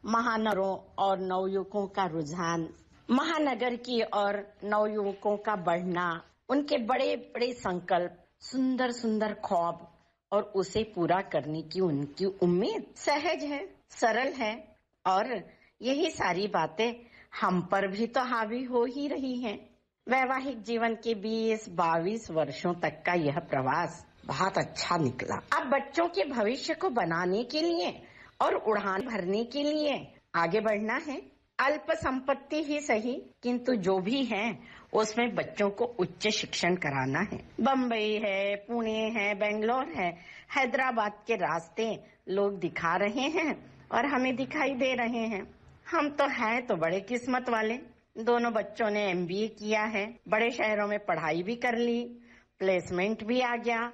महानगरों और नवयुवकों का रुझान, महानगर की और नवयुवकों का बढ़ना, उनके बड़े बड़े संकल्प, सुंदर सुंदर ख्वाब और उसे पूरा करने की उनकी उम्मीद सहज है, सरल है और यही सारी बातें हम पर भी तो हावी हो ही रही हैं। वैवाहिक जीवन के 20-22 वर्षों तक का यह प्रवास बहुत अच्छा निकला। अब बच्चों के भविष्य को बनाने के लिए और उड़ान भरने के लिए आगे बढ़ना है। अल्प संपत्ति ही सही, किंतु जो भी है उसमें बच्चों को उच्च शिक्षण कराना है। बम्बई है, पुणे है, बेंगलोर है, हैदराबाद के रास्ते लोग दिखा रहे हैं और हमें दिखाई दे रहे हैं। हम तो हैं तो बड़े किस्मत वाले। दोनों बच्चों ने MBA किया है, बड़े शहरों में पढ़ाई भी कर ली, प्लेसमेंट भी आ गया,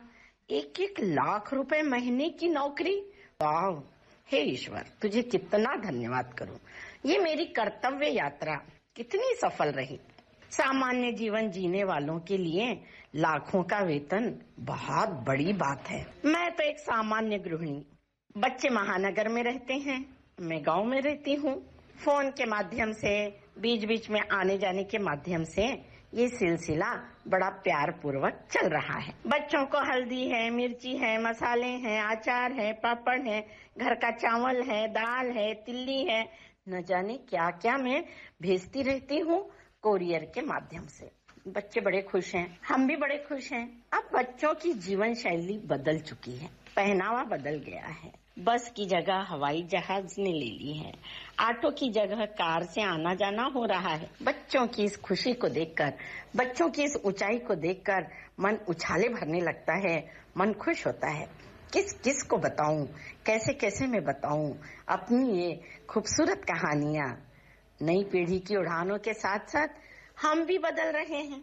1-1 लाख रुपए महीने की नौकरी। वाह, हे ईश्वर, तुझे कितना धन्यवाद करूं। ये मेरी कर्तव्य यात्रा कितनी सफल रही। सामान्य जीवन जीने वालों के लिए लाखों का वेतन बहुत बड़ी बात है। मैं तो एक सामान्य गृहिणी, बच्चे महानगर में रहते हैं, मैं गांव में रहती हूँ। फोन के माध्यम से, बीच बीच में आने जाने के माध्यम से ये सिलसिला बड़ा प्यार पूर्वक चल रहा है। बच्चों को हल्दी है, मिर्ची है, मसाले हैं, अचार है, पापड़ है, घर का चावल है, दाल है, तिल्ली है, न जाने क्या क्या मैं भेजती रहती हूँ कोरियर के माध्यम से। बच्चे बड़े खुश हैं, हम भी बड़े खुश हैं। अब बच्चों की जीवन शैली बदल चुकी है, पहनावा बदल गया है। बस की जगह हवाई जहाज ने ले ली है, ऑटो की जगह कार से आना जाना हो रहा है। बच्चों की इस खुशी को देखकर, बच्चों की इस ऊंचाई को देखकर मन उछाले भरने लगता है, मन खुश होता है। किस किस को बताऊं, कैसे कैसे मैं बताऊं अपनी ये खूबसूरत कहानियां। नई पीढ़ी की उड़ानों के साथ साथ हम भी बदल रहे हैं।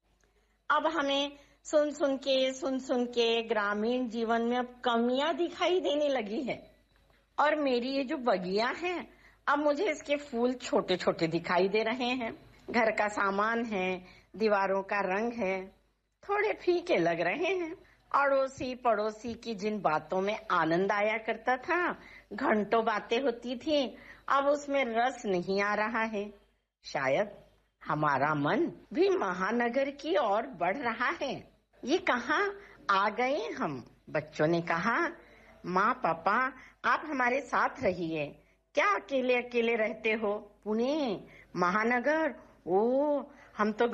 अब हमें सुन सुन के ग्रामीण जीवन में अब कमियां दिखाई देने लगी है। और मेरी ये जो बगिया है, अब मुझे इसके फूल छोटे छोटे दिखाई दे रहे हैं। घर का सामान है, दीवारों का रंग है, थोड़े फीके लग रहे हैं। अड़ोसी पड़ोसी की जिन बातों में आनंद आया करता था, घंटों बातें होती थी, अब उसमें रस नहीं आ रहा है। शायद हमारा मन भी महानगर की ओर बढ़ रहा है। ये कहाँ आ गए हम। बच्चों ने कहा, माँ पापा आप हमारे साथ रहिए, क्या अकेले अकेले रहते हो। पुणे, महानगर, ओ हम तो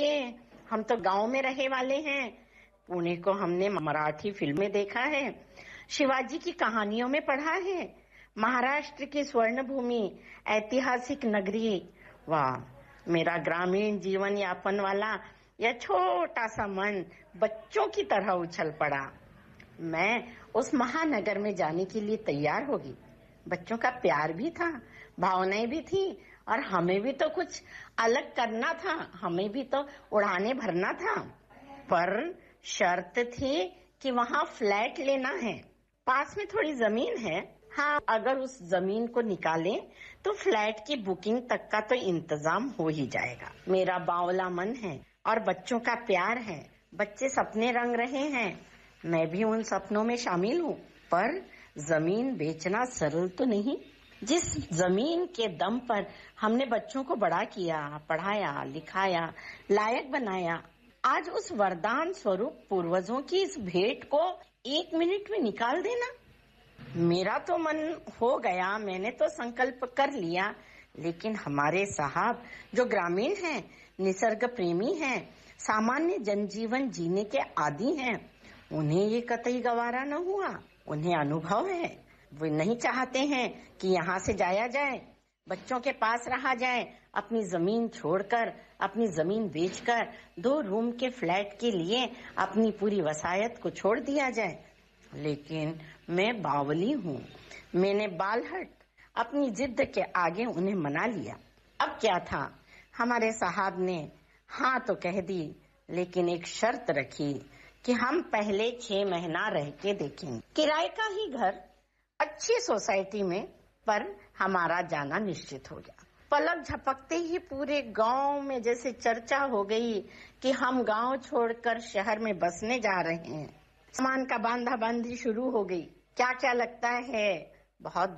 गांव में रहे वाले हैं। पुणे को हमने मराठी फिल्म में देखा है, शिवाजी की कहानियों में पढ़ा है, महाराष्ट्र की स्वर्ण भूमि, ऐतिहासिक नगरी। वाह, मेरा ग्रामीण जीवन यापन वाला यह छोटा सा मन बच्चों की तरह उछल पड़ा। मैं उस महानगर में जाने के लिए तैयार होगी। बच्चों का प्यार भी था, भावनाएं भी थी और हमें भी तो कुछ अलग करना था, हमें भी तो उड़ाने भरना था। पर शर्त थी कि वहाँ फ्लैट लेना है। पास में थोड़ी जमीन है, हाँ अगर उस जमीन को निकालें तो फ्लैट की बुकिंग तक का तो इंतजाम हो ही जाएगा। मेरा बावला मन है और बच्चों का प्यार है। बच्चे सपने रंग रहे हैं, मैं भी उन सपनों में शामिल हूँ। पर जमीन बेचना सरल तो नहीं। जिस जमीन के दम पर हमने बच्चों को बड़ा किया, पढ़ाया, लिखाया, लायक बनाया, आज उस वरदान स्वरूप पूर्वजों की इस भेंट को 1 मिनट में निकाल देना। मेरा तो मन हो गया, मैंने तो संकल्प कर लिया, लेकिन हमारे साहब जो ग्रामीण हैं, निसर्ग प्रेमी हैं, सामान्य जनजीवन जीने के आदी हैं, उन्हें ये कतई गवारा न हुआ। उन्हें अनुभव है, वे नहीं चाहते हैं कि यहाँ से जाया जाए, बच्चों के पास रहा जाए। अपनी जमीन छोड़कर, अपनी जमीन बेचकर 2 रूम के फ्लैट के लिए अपनी पूरी वसायत को छोड़ दिया जाए। लेकिन मैं बावली हूँ, मैंने बालहट अपनी जिद के आगे उन्हें मना लिया। अब क्या था, हमारे साहब ने हाँ तो कह दी, लेकिन एक शर्त रखी कि हम पहले 6 महीना रह के देखेंगे। किराए का ही घर, अच्छी सोसाइटी में, पर हमारा जाना निश्चित हो गया। पलक झपकते ही पूरे गांव में जैसे चर्चा हो गई कि हम गांव छोड़कर शहर में बसने जा रहे हैं। सामान का बांधा बांधी शुरू हो गई। क्या क्या लगता है, बहुत